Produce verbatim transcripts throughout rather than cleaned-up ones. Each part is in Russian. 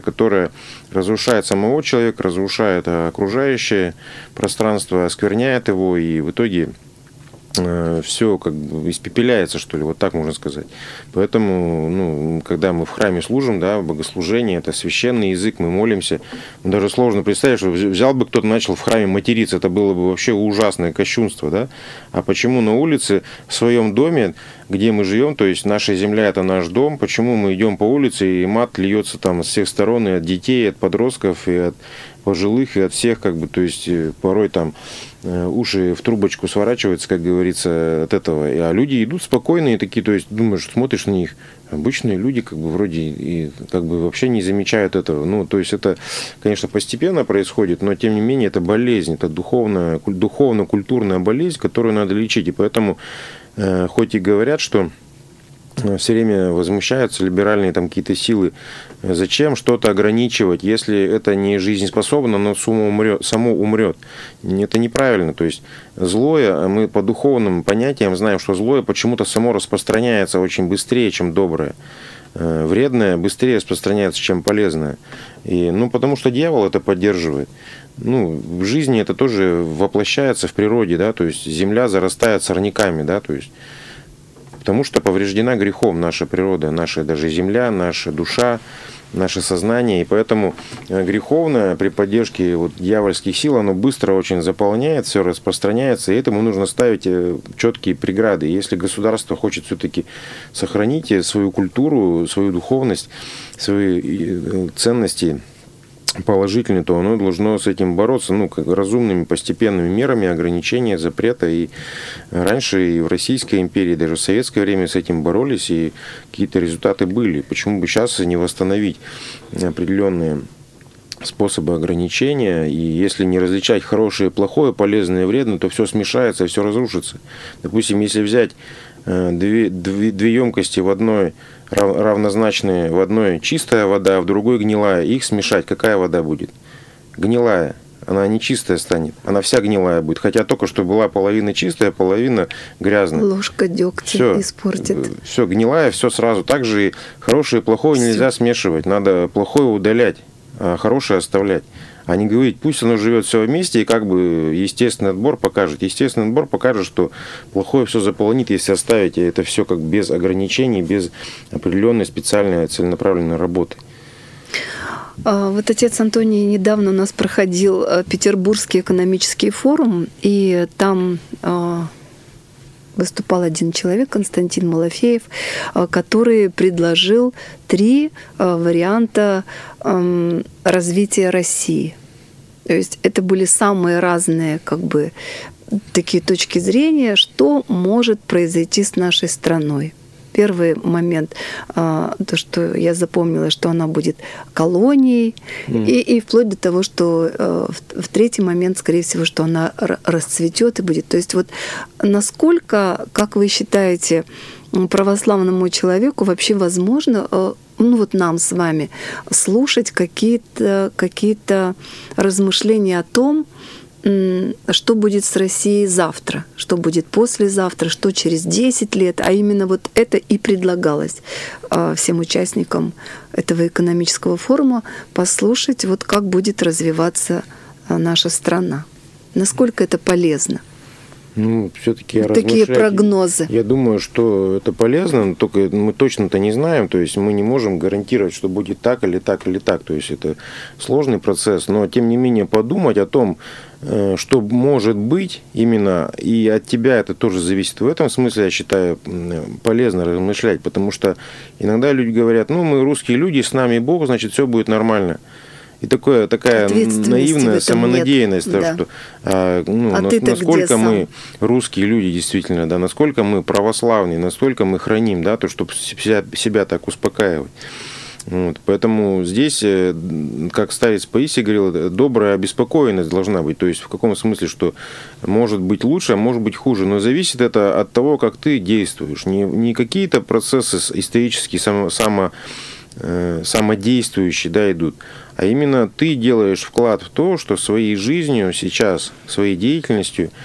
которая разрушает самого человека, разрушает окружающее пространство, оскверняет его, и в итоге все как бы испепеляется, что ли, вот так можно сказать. Поэтому, ну, когда мы в храме служим, да, богослужение, это священный язык, мы молимся. Даже сложно представить, что взял бы кто-то, начал в храме материться, это было бы вообще ужасное кощунство, да. А почему на улице, в своем доме, где мы живем, то есть наша земля — это наш дом, почему мы идем по улице, и мат льется там с всех сторон, и от детей, и от подростков, и от пожилых, и от всех, как бы, то есть порой там уши в трубочку сворачиваются, как говорится, от этого. А люди идут спокойные такие, то есть думаешь, смотришь на них, обычные люди, как бы вроде и как бы вообще не замечают этого. Ну, то есть это, конечно, постепенно происходит, но тем не менее это болезнь, это духовная, духовно-культурная болезнь, которую надо лечить. И поэтому, хоть и говорят, что все время возмущаются либеральные там какие-то силы, зачем что-то ограничивать, если это не жизнеспособно, оно само умрет, само умрет. Это неправильно. То есть злое, мы по духовным понятиям знаем, что злое почему-то само распространяется очень быстрее, чем доброе. Вредное быстрее распространяется, чем полезное. И, ну, потому что дьявол это поддерживает. Ну, в жизни это тоже воплощается в природе, да, то есть земля зарастает сорняками, да, то есть потому что повреждена грехом наша природа, наша даже земля, наша душа, наше сознание. И поэтому греховное при поддержке вот дьявольских сил, оно быстро очень заполняет, все распространяется, и этому нужно ставить четкие преграды. Если государство хочет все-таки сохранить свою культуру, свою духовность, свои ценности положительный, то оно должно с этим бороться, ну, как разумными постепенными мерами ограничения, запрета. И раньше и в Российской империи, даже в советское время с этим боролись, и какие-то результаты были. Почему бы сейчас не восстановить определенные способы ограничения, и если не различать хорошее, плохое, полезное, вредное, то все смешается и все разрушится. Допустим, если взять две, две, две емкости в одной равнозначные, в одной чистая вода, а в другой гнилая, их смешать, какая вода будет? Гнилая. Она не чистая станет, она вся гнилая будет. Хотя только что была половина чистая, половина грязная. Ложка дегтя все испортит. Все гнилая, все сразу. Также и хорошее и плохое нельзя смешивать. Надо плохое удалять, а хорошее оставлять. А не говорить, пусть оно живет все вместе, и как бы естественный отбор покажет. Естественный отбор покажет, что плохое все заполонит, если оставить это все как без ограничений, без определенной специальной целенаправленной работы. Вот отец Антоний, недавно у нас проходил Петербургский экономический форум, и там выступал один человек, Константин Малафеев, который предложил три варианта развития России. То есть это были самые разные, как бы, такие точки зрения, что может произойти с нашей страной. Первый момент, то, что я запомнила, что она будет колонией, mm. и, и вплоть до того, что в, в третий момент, скорее всего, что она расцветет и будет. То есть вот насколько, как вы считаете, православному человеку вообще возможно, ну вот нам с вами, слушать какие-то, какие-то размышления о том, что будет с Россией завтра, что будет послезавтра, что через десять лет, а именно вот это и предлагалось всем участникам этого экономического форума послушать, вот как будет развиваться наша страна. Насколько это полезно? Ну, все-таки такие прогнозы. Я думаю, что это полезно, но только мы точно-то не знаем, то есть мы не можем гарантировать, что будет так или так или так, то есть это сложный процесс, но тем не менее подумать о том, что может быть именно, и от тебя это тоже зависит. В этом смысле, я считаю, полезно размышлять, потому что иногда люди говорят, ну, мы русские люди, с нами Бог, значит, все будет нормально. И такое, такая наивная самонадеянность, то, что а, ну, а на, насколько мы русские люди действительно, да, насколько мы православные, насколько мы храним, да, то, чтобы себя, себя так успокаивать. Вот, поэтому здесь, как старец Паисий говорил, добрая обеспокоенность должна быть. То есть в каком смысле, что может быть лучше, а может быть хуже. Но зависит это от того, как ты действуешь. Не, не какие-то процессы исторические, само, само, э, самодействующие, да, идут, а именно ты делаешь вклад в то, что своей жизнью сейчас, своей деятельностью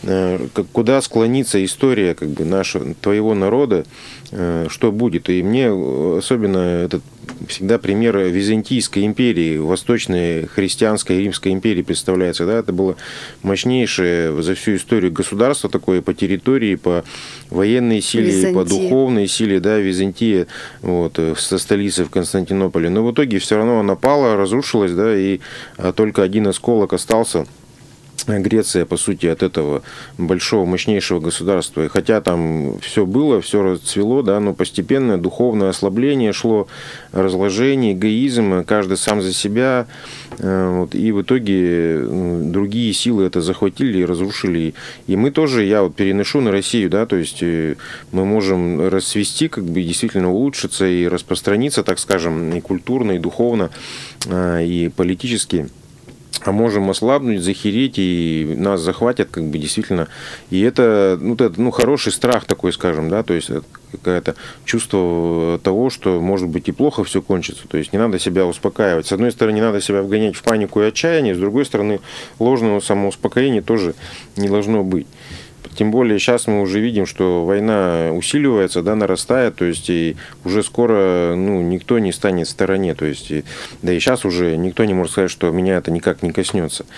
куда склонится история как бы нашего, твоего народа, что будет. И мне особенно этот всегда пример Византийской империи, Восточной христианской Римской империи представляется. Да? Это было мощнейшее за всю историю государство такое по территории, по военной силе, Византия. По духовной силе, да, Византия, вот, со столицей в Константинополе. Но в итоге все равно она пала, разрушилась, да, и только один осколок остался. Греция, по сути, от этого большого, мощнейшего государства. И хотя там все было, все расцвело, да, но постепенно духовное ослабление шло, разложение, эгоизм, каждый сам за себя. Вот, и в итоге другие силы это захватили и разрушили. И мы тоже, я вот переношу на Россию, да, то есть мы можем расцвести, как бы действительно улучшиться и распространиться, так скажем, и культурно, и духовно, и политически. А можем ослабнуть, захереть, и нас захватят, как бы действительно. И это, ну, это, ну, хороший страх такой, скажем, да, то есть какое-то чувство того, что может быть и плохо все кончится. То есть не надо себя успокаивать. С одной стороны, не надо себя вгонять в панику и отчаяние, с другой стороны, ложного самоуспокоения тоже не должно быть. Тем более сейчас мы уже видим, что война усиливается, да, нарастает, то есть и уже скоро, ну, никто не станет в стороне, то есть, и, да и сейчас уже никто не может сказать, что меня это никак не коснется.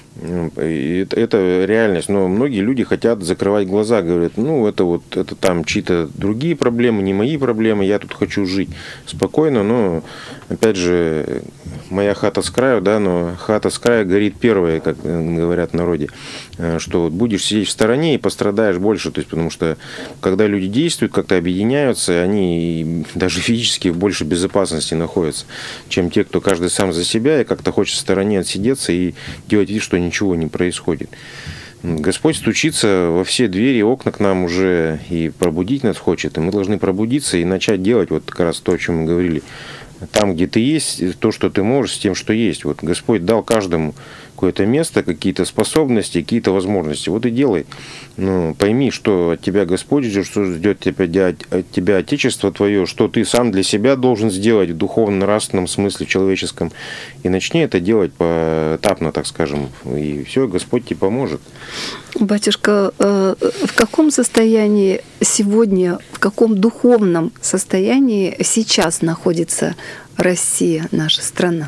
И это реальность, но многие люди хотят закрывать глаза, говорят, ну, это вот, это там чьи-то другие проблемы, не мои проблемы, я тут хочу жить спокойно, но, опять же, моя хата с краю, да, но хата с краю горит первая, как говорят в народе, что вот будешь сидеть в стороне и пострадаешь больше, то есть, потому что, когда люди действуют, как-то объединяются, они даже физически в большей безопасности находятся, чем те, кто каждый сам за себя и как-то хочет в стороне отсидеться и делать вид, что ничего не происходит. Господь стучится во все двери, окна к нам уже и пробудить нас хочет. И мы должны пробудиться и начать делать вот как раз то, о чем мы говорили. Там, где ты есть, то, что ты можешь, с тем, что есть. Вот Господь дал каждому какое-то место, какие-то способности, какие-то возможности. Вот и делай. Ну, пойми, что от тебя Господь ждет, что ждет тебя, от тебя Отечество твое, что ты сам для себя должен сделать в духовно-нравственном смысле, в человеческом. И начни это делать поэтапно, так скажем. И все, Господь тебе поможет. Батюшка, в каком состоянии сегодня, в каком духовном состоянии сейчас находится Россия, наша страна?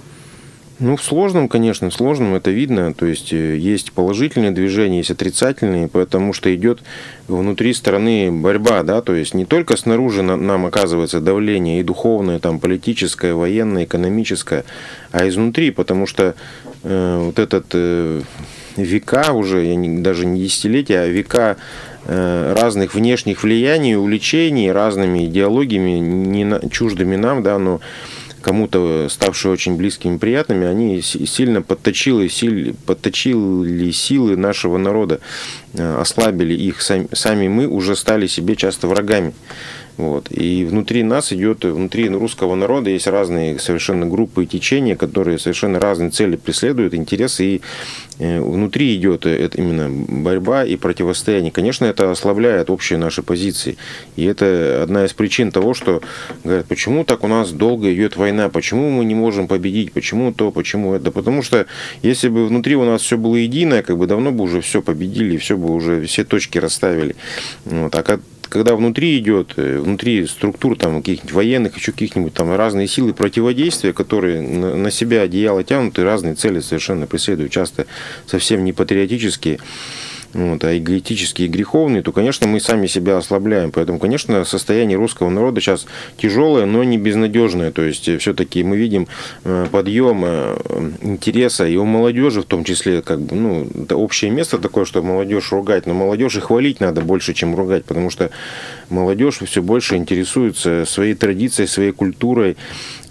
Ну, в сложном, конечно, в сложном это видно. То есть есть положительные движения, есть отрицательные, потому что идет внутри страны борьба, да, то есть не только снаружи нам оказывается давление и духовное, там, политическое, военное, экономическое, а изнутри, потому что э, вот этот э, века уже, я не, даже не десятилетия, а века э, разных внешних влияний, увлечений, разными идеологиями, не на, чуждыми нам, да, но кому-то ставшие очень близкими и приятными, они сильно подточили, силь, подточили силы нашего народа, ослабили их. Сами, сами мы уже стали себе часто врагами. Вот. И внутри нас идет, внутри русского народа есть разные совершенно группы и течения, которые совершенно разные цели преследуют, интересы, и внутри идет это именно борьба и противостояние. Конечно, это ослабляет общие наши позиции. И это одна из причин того, что говорят, почему так у нас долго идет война, почему мы не можем победить, почему то, почему это. Потому что если бы внутри у нас все было единое, как бы давно бы уже все победили, все бы уже все точки расставили. Вот. А как когда внутри идет, внутри структур там каких-нибудь военных, еще каких-нибудь там разные силы противодействия, которые на себя одеяло тянут и разные цели совершенно преследуют, часто совсем не патриотические, вот, а эгоистические и греховные, то, конечно, мы сами себя ослабляем. Поэтому, конечно, состояние русского народа сейчас тяжелое, но не безнадежное. То есть, все-таки мы видим подъем интереса и у молодежи, в том числе, как бы, ну, это общее место такое, что молодежь ругать, но молодежь и хвалить надо больше, чем ругать, потому что молодежь все больше интересуется своей традицией, своей культурой.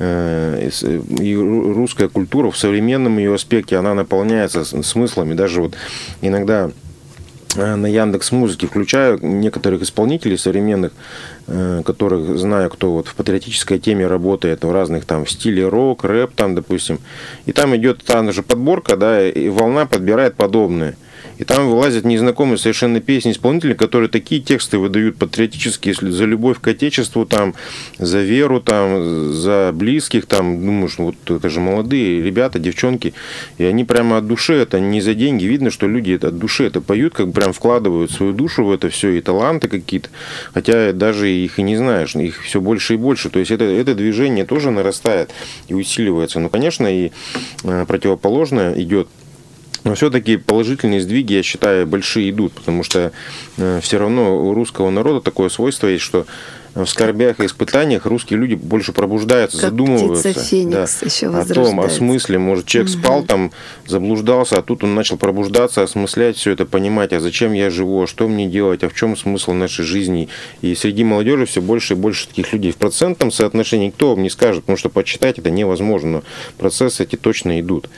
И русская культура в современном ее аспекте, она наполняется смыслами. Даже вот иногда на Яндекс.Музыке включаю некоторых исполнителей современных, которых знаю, кто вот в патриотической теме работает, в разных там в стиле рок, рэп там, допустим. И там идет та же подборка, да, и волна подбирает подобное. и там вылазят незнакомые совершенно песни исполнители, которые такие тексты выдают патриотические, если за любовь к Отечеству, там, за веру, там, за близких, там, думаешь, вот это же молодые ребята, девчонки, и они прямо от души, это не за деньги, видно, что люди это от души это поют, как бы прям вкладывают свою душу в это все, и таланты какие-то, хотя даже их и не знаешь, их все больше и больше, то есть это, это движение тоже нарастает и усиливается, ну, конечно, и противоположное идет. Но все-таки положительные сдвиги, я считаю, большие идут, потому что все равно у русского народа такое свойство есть, что в скорбях и испытаниях русские люди больше пробуждаются, как задумываются Феникс, да, еще о том, о смысле. Может, человек угу. спал, там, заблуждался, а тут он начал пробуждаться, осмыслять все это, понимать, а зачем я живу, а что мне делать, а в чем смысл нашей жизни. И среди молодежи все больше и больше таких людей. В процентном соотношении никто вам не скажет, потому что почитать это невозможно, но процессы эти точно идут.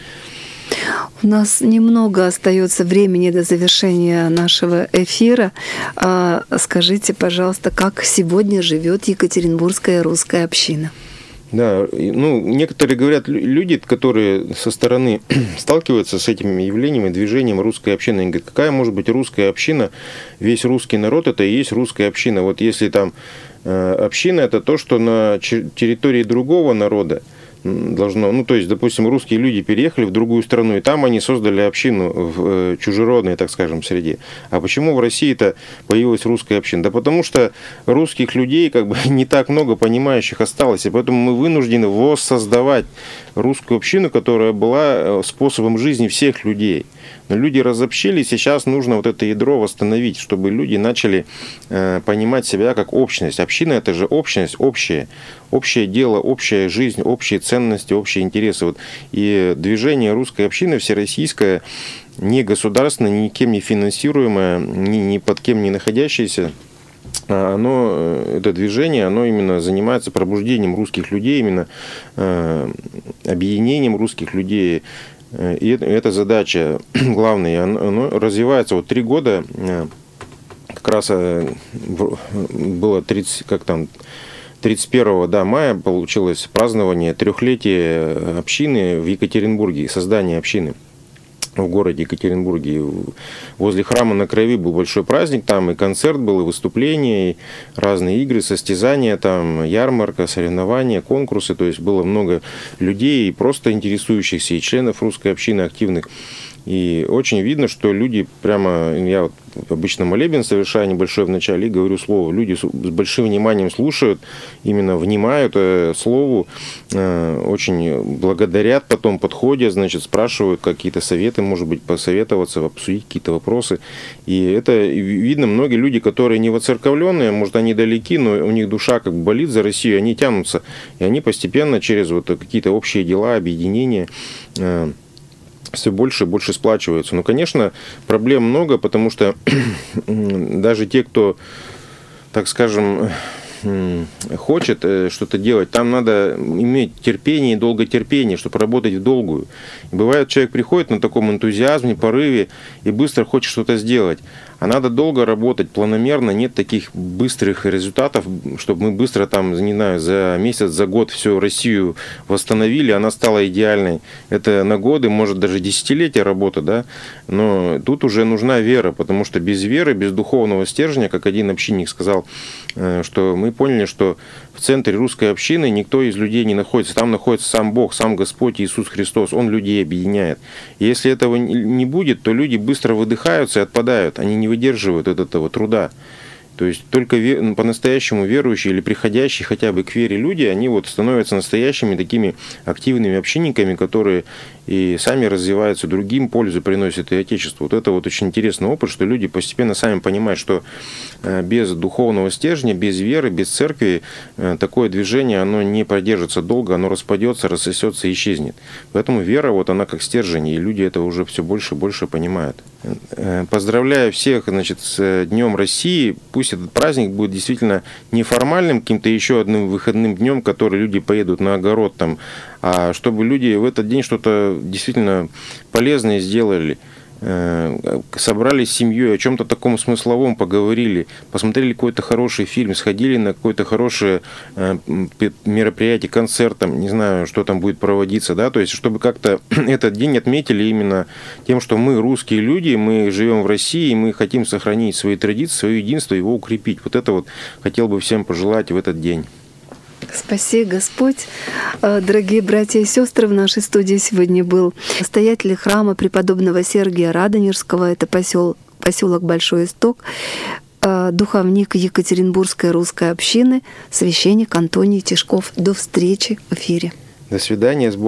У нас немного остается времени до завершения нашего эфира. Скажите, пожалуйста, как сегодня живет Екатеринбургская русская община? Да, ну, некоторые говорят, люди, которые со стороны сталкиваются с этим явлением и движением русской общины, они говорят, какая может быть русская община, весь русский народ это и есть русская община. Вот если там община это то, что на территории другого народа должно, ну, то есть, допустим, русские люди переехали в другую страну, и там они создали общину в чужеродной, так скажем, среде. А почему в России-то появилась русская община? Да потому что русских людей как бы не так много понимающих осталось, и поэтому мы вынуждены воссоздавать русскую общину, которая была способом жизни всех людей. Но люди разобщились, и сейчас нужно вот это ядро восстановить, чтобы люди начали э, понимать себя как общность. Община – это же общность, общее. Общее дело, общая жизнь, общие ценности, общие интересы. Вот. И движение русской общины всероссийское, не государственное, никем не финансируемое, ни, ни под кем не находящееся, оно, это движение, оно именно занимается пробуждением русских людей, именно э, объединением русских людей. И эта задача главная, она развивается вот три года, как раз было тридцать, как там, тридцать первого да, мая получилось празднование трехлетия общины в Екатеринбурге, создание общины в городе Екатеринбурге. Возле храма на Крови был большой праздник, там и концерт был, и выступления, и разные игры, состязания, там ярмарка, соревнования, конкурсы, то есть было много людей, и просто интересующихся, и членов русской общины активных. И очень видно, что люди прямо, я вот обычно молебен совершаю небольшой вначале и говорю слово. Люди с большим вниманием слушают, именно внимают слову, очень благодарят, потом подходят, значит, спрашивают какие-то советы, может быть, посоветоваться, обсудить какие-то вопросы. И это видно, многие люди, которые не воцерковленные, может, они далеки, но у них душа как бы болит за Россию, они тянутся. И они постепенно через вот какие-то общие дела, объединения все больше и больше сплачиваются. Но, конечно, проблем много, потому что даже те, кто, так скажем, хочет что-то делать, там надо иметь терпение и долготерпение, чтобы работать в долгую. И бывает, человек приходит на таком энтузиазме, порыве и быстро хочет что-то сделать. А надо долго работать, планомерно, нет таких быстрых результатов, чтобы мы быстро там, не знаю, за месяц, за год всю Россию восстановили, она стала идеальной. Это на годы, может даже десятилетия работы, да, но тут уже нужна вера, потому что без веры, без духовного стержня, как один общинник сказал, что мы поняли, что в центре русской общины никто из людей не находится, там находится сам Бог, сам Господь Иисус Христос, Он людей объединяет. И если этого не будет, то люди быстро выдыхаются и отпадают, они не выдерживают от этого труда. То есть только по-настоящему верующие или приходящие хотя бы к вере люди, они вот становятся настоящими такими активными общинниками, которые и сами развиваются, другим пользу приносят и Отечеству. Вот это вот очень интересный опыт, что люди постепенно сами понимают, что без духовного стержня, без веры, без церкви такое движение, оно не продержится долго, оно распадется, рассосется и исчезнет. Поэтому вера, вот она как стержень, и люди это уже все больше и больше понимают. Поздравляю всех, значит, с Днем России. Пусть этот праздник будет действительно неформальным, каким-то еще одним выходным днем, который люди поедут на огород там, а чтобы люди в этот день что-то действительно полезное сделали. собрались с семьей, о чем-то таком смысловом поговорили, посмотрели какой-то хороший фильм, сходили на какое-то хорошее мероприятие, концерт, там, не знаю, что там будет проводиться, да, то есть чтобы как-то этот день отметили именно тем, что мы русские люди, мы живем в России, мы хотим сохранить свои традиции, свое единство, его укрепить. Вот это вот хотел бы всем пожелать в этот день. Спаси Господь. Дорогие братья и сестры, в нашей студии сегодня был настоятель храма преподобного Сергия Радонежского, это посел, поселок Большой Исток, духовник Екатеринбургской русской общины, священник Антоний Тишков. До встречи в эфире. До свидания.